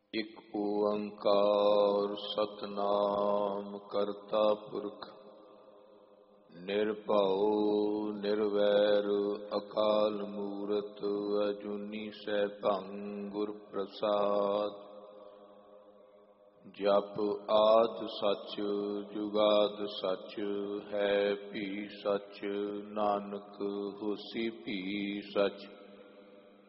ਇਕ ਓੰਕਾਰ ਸਤਿਨਾਮ ਕਰਤਾ ਪੁਰਖ ਨਿਰਭਉ ਨਿਰਵੈਰ ਅਕਾਲ ਮੂਰਤ ਅਜੂਨੀ ਸੈਭੰ ਗੁਰ ਪ੍ਰਸਾਦ। ਜਪ ਆਦਿ ਸਚ ਜੁਗਾਦਿ ਸਚ ਹੈ ਭੀ ਸਚ ਨਾਨਕ ਹੋਸੀ ਭੀ ਸਚ।